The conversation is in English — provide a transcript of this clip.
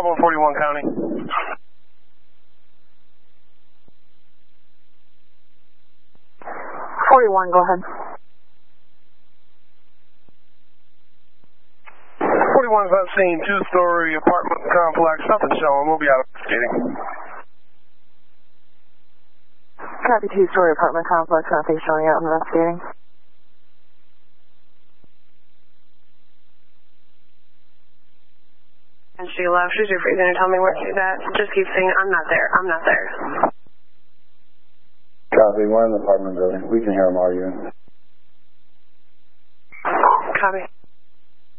141 County. 41, go ahead. 41's not seen, two-story apartment complex, nothing showing. We'll be out investigating. Copy, two-story apartment complex, nothing showing out investigating. And she left. She's refusing to tell me where she's at. Just keep saying, I'm not there, I'm not there. Copy, we're in the apartment building. We can hear them arguing. Copy.